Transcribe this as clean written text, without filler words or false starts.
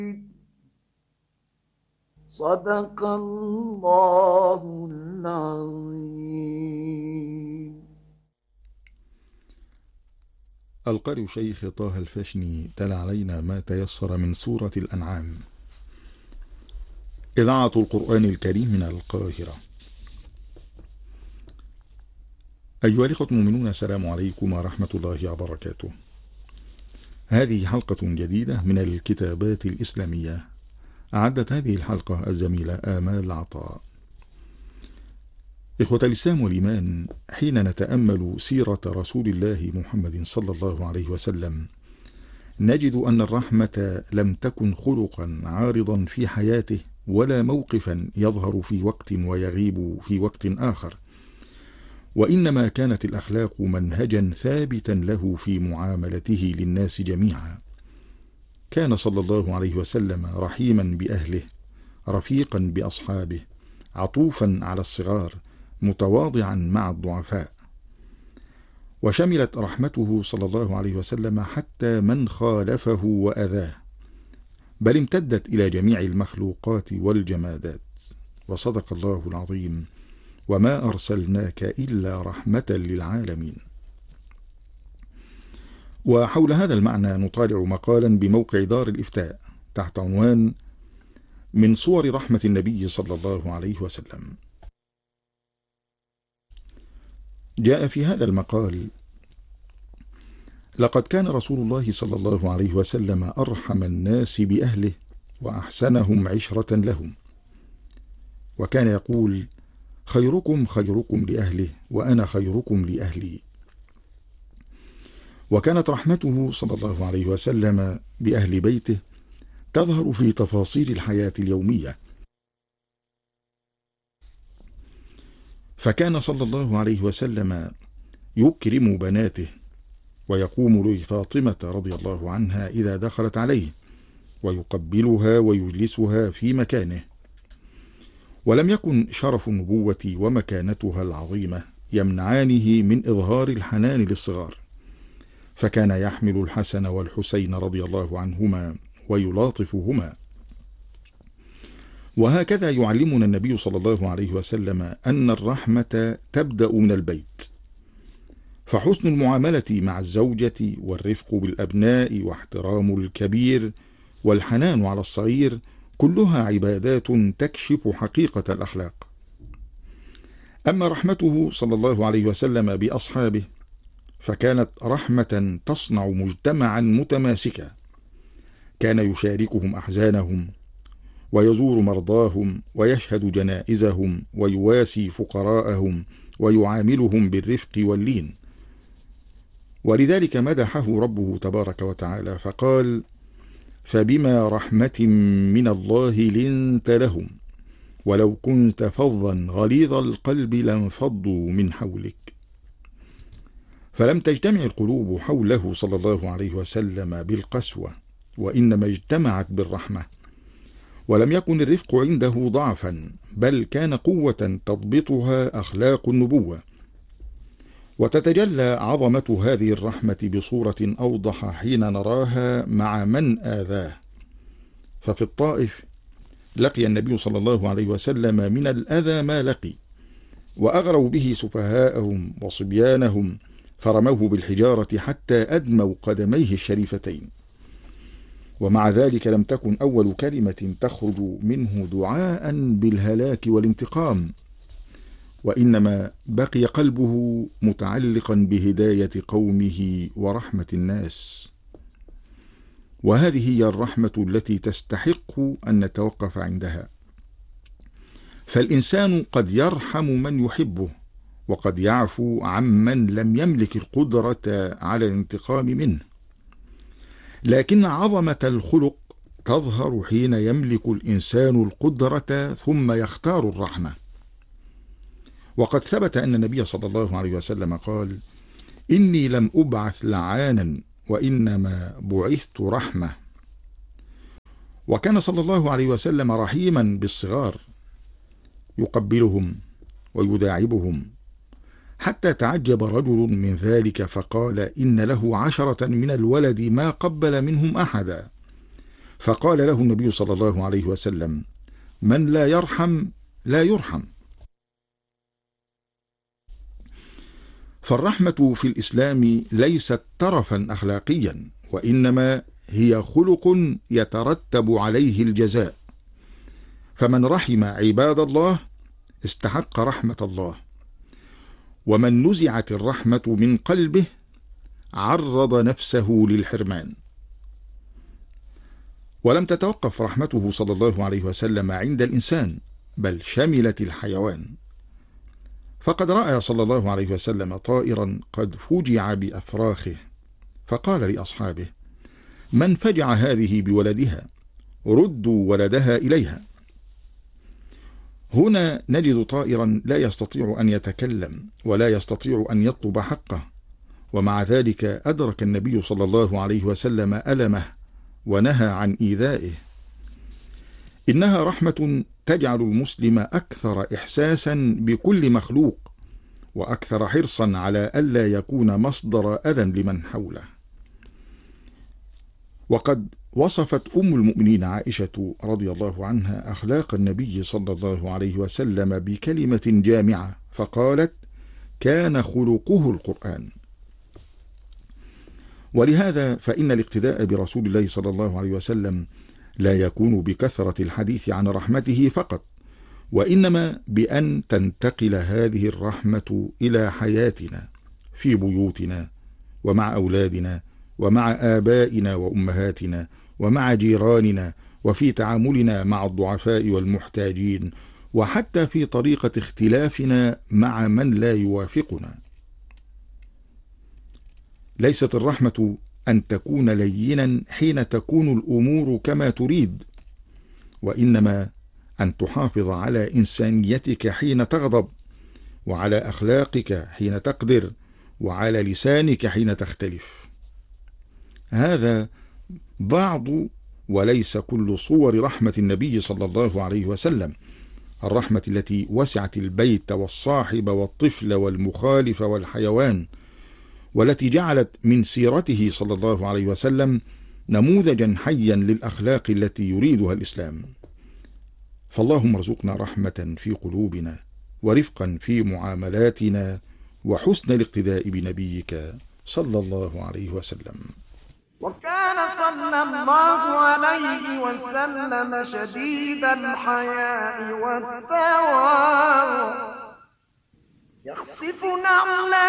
صدق الله العظيم. القارئ شيخ طه الفاشني تلا علينا ما تيسر من سورة الأنعام. إذاعة القرآن الكريم من القاهرة. أيها الإخوة المؤمنون، السلام عليكم ورحمة الله وبركاته. هذه حلقة جديدة من الكتابات الإسلامية. أعدت هذه الحلقة الزميلة آمال عطاء. إخوة الإسلام والإيمان، حين نتأمل سيرة رسول الله محمد صلى الله عليه وسلم نجد أن الرحمة لم تكن خلقا عارضا في حياته ولا موقفا يظهر في وقت ويغيب في وقت آخر، وإنما كانت الأخلاق منهجا ثابتا له في معاملته للناس جميعا. كان صلى الله عليه وسلم رحيما بأهله، رفيقا بأصحابه، عطوفا على الصغار، متواضعا مع الضعفاء. وشملت رحمته صلى الله عليه وسلم حتى من خالفه وأذاه، بل امتدت إلى جميع المخلوقات والجمادات. وصدق الله العظيم: وما أرسلناك إلا رحمة للعالمين. وحول هذا المعنى نطالع مقالا بموقع دار الإفتاء تحت عنوان: من صور رحمة النبي صلى الله عليه وسلم. جاء في هذا المقال: لقد كان رسول الله صلى الله عليه وسلم أرحم الناس بأهله وأحسنهم عشرة لهم، وكان يقول: خيركم خيركم لأهله وأنا خيركم لأهلي. وكانت رحمته صلى الله عليه وسلم بأهل بيته تظهر في تفاصيل الحياة اليومية، فكان صلى الله عليه وسلم يكرم بناته، ويقوم لفاطمة رضي الله عنها إذا دخلت عليه، ويقبلها ويجلسها في مكانه. ولم يكن شرف النبوة ومكانتها العظيمة يمنعانه من إظهار الحنان للصغار، فكان يحمل الحسن والحسين رضي الله عنهما ويلاطفهما. وهكذا يعلمنا النبي صلى الله عليه وسلم أن الرحمة تبدأ من البيت، فحسن المعاملة مع الزوجة والرفق بالأبناء واحترام الكبير والحنان على الصغير كلها عبادات تكشف حقيقة الأخلاق. أما رحمته صلى الله عليه وسلم بأصحابه فكانت رحمة تصنع مجتمعا متماسكا، كان يشاركهم أحزانهم ويزور مرضاهم ويشهد جنائزهم ويواسي فقراءهم ويعاملهم بالرفق واللين. ولذلك مدحه ربه تبارك وتعالى فقال: فبما رحمة من الله لنت لهم ولو كنت فظا غليظ القلب لانفضوا من حولك. فلم تجتمع القلوب حوله صلى الله عليه وسلم بالقسوة، وإنما اجتمعت بالرحمة. ولم يكن الرفق عنده ضعفا، بل كان قوة تضبطها أخلاق النبوة. وتتجلى عظمة هذه الرحمة بصورة أوضح حين نراها مع من آذاه. ففي الطائف لقي النبي صلى الله عليه وسلم من الأذى ما لقي، وأغروا به سفهاءهم وصبيانهم، فرموه بالحجارة حتى أدموا قدميه الشريفتين. ومع ذلك لم تكن أول كلمة تخرج منه دعاء بالهلاك والانتقام، وإنما بقي قلبه متعلقا بهداية قومه ورحمة الناس. وهذه هي الرحمة التي تستحق أن نتوقف عندها. فالإنسان قد يرحم من يحبه، وقد يعفو عمن لم يملك القدرة على الانتقام منه، لكن عظمة الخلق تظهر حين يملك الإنسان القدرة ثم يختار الرحمة. وقد ثبت أن النبي صلى الله عليه وسلم قال: إني لم أبعث لعانا وإنما بعثت رحمة. وكان صلى الله عليه وسلم رحيما بالصغار، يقبلهم ويداعبهم، حتى تعجب رجل من ذلك فقال: إن له 10 من الولد ما قبل منهم أحدا. فقال له النبي صلى الله عليه وسلم: من لا يرحم لا يرحم. فالرحمة في الإسلام ليست ترفا أخلاقيا، وإنما هي خلق يترتب عليه الجزاء. فمن رحم عباد الله استحق رحمة الله، ومن نزعت الرحمة من قلبه عرض نفسه للحرمان. ولم تتوقف رحمته صلى الله عليه وسلم عند الإنسان، بل شملت الحيوان. فقد رأى صلى الله عليه وسلم طائرا قد فجع بأفراخه، فقال لأصحابه: من فجع هذه بولدها؟ ردوا ولدها إليها. هنا نجد طائرا لا يستطيع أن يتكلم ولا يستطيع أن يطلب حقه، ومع ذلك أدرك النبي صلى الله عليه وسلم ألمه ونهى عن إيذائه. إنها رحمة تجعل المسلم أكثر إحساسا بكل مخلوق، وأكثر حرصا على ألا يكون مصدر أذى لمن حوله. وقد وصفت أم المؤمنين عائشة رضي الله عنها أخلاق النبي صلى الله عليه وسلم بكلمة جامعة، فقالت: كان خلقه القرآن. ولهذا فإن الاقتداء برسول الله صلى الله عليه وسلم لا يكون بكثرة الحديث عن رحمته فقط، وإنما بأن تنتقل هذه الرحمة إلى حياتنا في بيوتنا ومع أولادنا ومع آبائنا وأمهاتنا ومع جيراننا، وفي تعاملنا مع الضعفاء والمحتاجين، وحتى في طريقة اختلافنا مع من لا يوافقنا. ليست الرحمة أن تكون لينا حين تكون الأمور كما تريد، وإنما أن تحافظ على إنسانيتك حين تغضب، وعلى أخلاقك حين تقدر، وعلى لسانك حين تختلف. هذا بعض وليس كل صور رحمة النبي صلى الله عليه وسلم، الرحمة التي وسعت البيت والصاحب والطفل والمخالف والحيوان، والتي جعلت من سيرته صلى الله عليه وسلم نموذجا حيا للأخلاق التي يريدها الإسلام. فاللهم ارزقنا رحمة في قلوبنا، ورفقا في معاملاتنا، وحسن الاقتداء بنبيك صلى الله عليه وسلم. وكان صلى الله عليه وسلم شديد الحياء والتواضع، يخصف نعلا